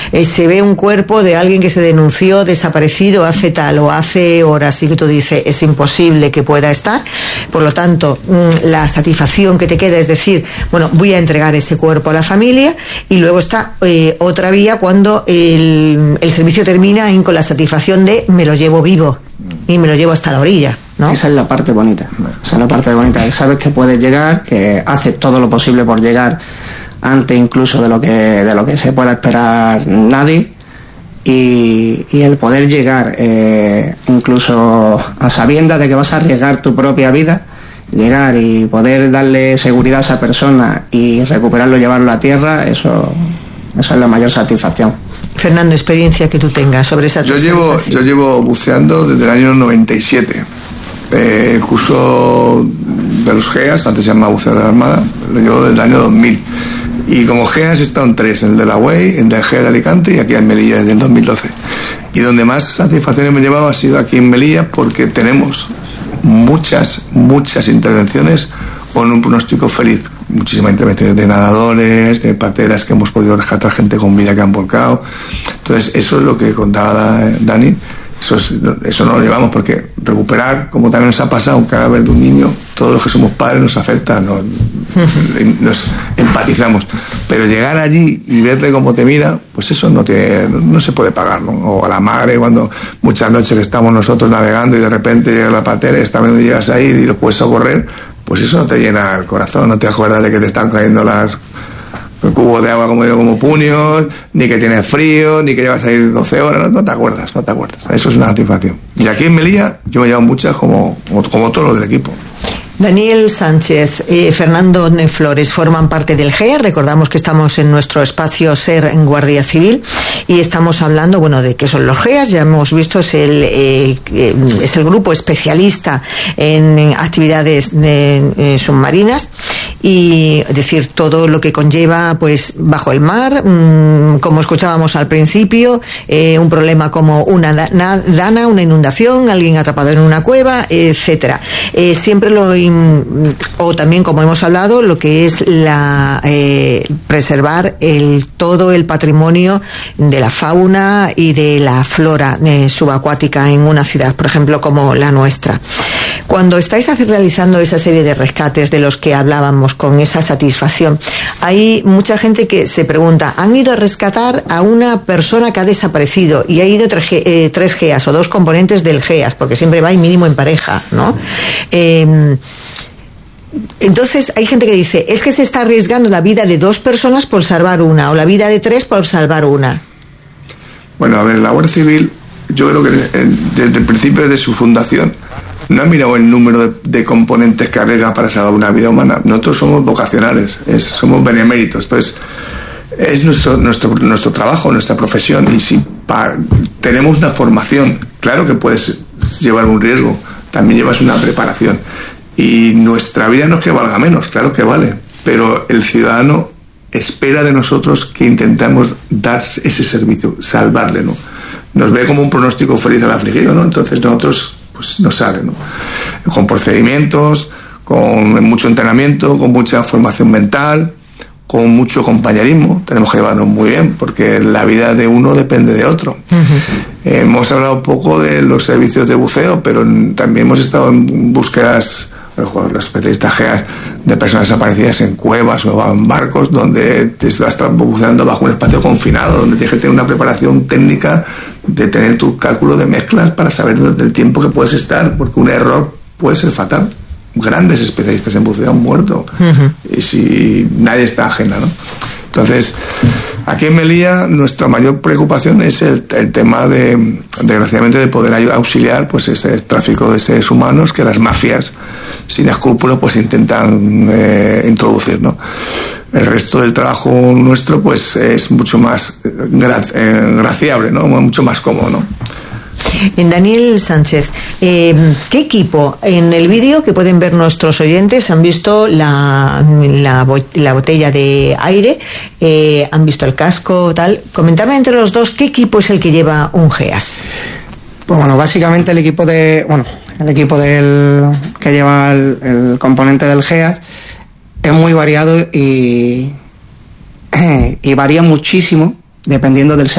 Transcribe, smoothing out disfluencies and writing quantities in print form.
se ve un cuerpo de alguien que se denunció desaparecido hace tal o hace horas, y que tú dices, es imposible que pueda estar. Por lo tanto, la satisfacción que te queda es decir, bueno, voy a entregar ese cuerpo a la familia. Y luego está otra vía cuando el servicio termina con la satisfacción de me lo llevo vivo y me lo llevo hasta la orilla, ¿no? Esa es la parte bonita. Esa es la parte bonita, que sabes que puedes llegar, que haces todo lo posible por llegar antes incluso de lo que se pueda esperar nadie, y el poder llegar incluso a sabiendas de que vas a arriesgar tu propia vida, llegar y poder darle seguridad a esa persona y recuperarlo, llevarlo a tierra, eso es la mayor satisfacción. Fernando, experiencia que tú tengas sobre esa yo llevo buceando desde el año 97. El curso de los GEAS, antes se llamaba buceo de la Armada, lo llevo desde el año 2000. Y como GEAS he estado en 3, en el de la UEI, en el GEA de Alicante y aquí en Melilla desde el 2012. Y donde más satisfacciones me he llevado ha sido aquí en Melilla, porque tenemos muchas intervenciones con un pronóstico feliz. Muchísimas intervenciones de nadadores, de pateras que hemos podido rescatar gente con vida que han volcado. Entonces eso es lo que contaba Dani. Eso no lo llevamos, porque recuperar, como también nos ha pasado, un cadáver de un niño, todos los que somos padres nos afecta, nos empatizamos, pero llegar allí y verle cómo te mira, pues eso no se puede pagar, ¿no? O a la madre, cuando muchas noches estamos nosotros navegando y de repente llega la patera y está viendo llegas a ir y lo puedes socorrer, pues eso no te llena el corazón, no te acuerdas de que te están cayendo el cubo de agua como puños, ni que tienes frío, ni que llevas ahí 12 horas, no te acuerdas. Eso es una satisfacción. Y aquí en Melilla yo me he llevado muchas como todos los del equipo. Daniel Sánchez, Fernando Flores forman parte del GEA. Recordamos que estamos en nuestro espacio SER en Guardia Civil y estamos hablando, bueno, de qué son los GEAS. Ya hemos visto, es el grupo especialista en actividades submarinas, y es decir, todo lo que conlleva pues bajo el mar, como escuchábamos al principio, un problema como una dana, una inundación, alguien atrapado en una cueva, etcétera. Siempre o también, como hemos hablado, lo que es preservar todo el patrimonio de la fauna y de la flora subacuática en una ciudad, por ejemplo, como la nuestra. Cuando estáis realizando esa serie de rescates de los que hablábamos, con esa satisfacción, hay mucha gente que se pregunta, han ido a rescatar a una persona que ha desaparecido y ha ido tres GEAS o 2 componentes del GEAS, porque siempre va mínimo en pareja, ¿no? Entonces hay gente que dice, es que se está arriesgando la vida de 2 personas por salvar una, o la vida de 3 por salvar una. Bueno, a ver, la Guardia Civil, yo creo que desde el principio de su fundación no ha mirado el número de componentes que arriesga para salvar una vida humana. Nosotros somos vocacionales, somos beneméritos. Entonces, es nuestro trabajo, nuestra profesión. Y si tenemos una formación, claro que puedes llevar un riesgo, también llevas una preparación. Y nuestra vida no es que valga menos, claro que vale, pero el ciudadano espera de nosotros que intentemos dar ese servicio, salvarle, ¿no? Nos ve como un pronóstico feliz al afligido, ¿no? Entonces nosotros pues nos sale, ¿no? Con procedimientos, con mucho entrenamiento, con mucha formación mental, con mucho compañerismo. Tenemos que llevarnos muy bien, porque la vida de uno depende de otro. Uh-huh. Hemos hablado un poco de los servicios de buceo, pero también hemos estado en búsquedas, los especialistas GEAS, de personas desaparecidas en cuevas o en barcos, donde te estás buceando bajo un espacio confinado, donde tienes que tener una preparación técnica de tener tu cálculo de mezclas para saber el tiempo que puedes estar, porque un error puede ser fatal. Grandes especialistas en buceo han muerto. Uh-huh. Y si nadie está ajena, ¿no? Entonces, aquí en Melilla nuestra mayor preocupación es el tema desgraciadamente, de poder auxiliar pues ese tráfico de seres humanos que las mafias sin escrúpulos pues intentan introducir, ¿no? El resto del trabajo nuestro pues es mucho más graciable, ¿no? Mucho más cómodo, ¿no? En Daniel Sánchez, ¿qué equipo? En el vídeo que pueden ver nuestros oyentes han visto la botella de aire, han visto el casco, tal. Comentadme entre los dos, ¿qué equipo es el que lleva un GEAS? Pues bueno, básicamente el equipo que lleva el componente del GEAS es muy variado y varía muchísimo dependiendo del